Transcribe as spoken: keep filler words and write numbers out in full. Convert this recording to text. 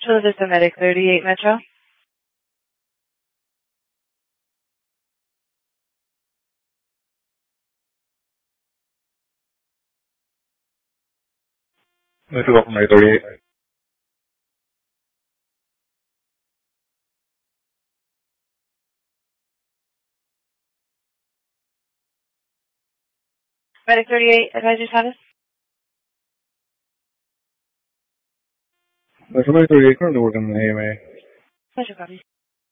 Chula Vista Medic thirty-eight Metro. Metro Golf Medic thirty-eight. Medic thirty-eight, advisory status. Metro Medic thirty-eight, currently working on the A M A. Pleasure, copy.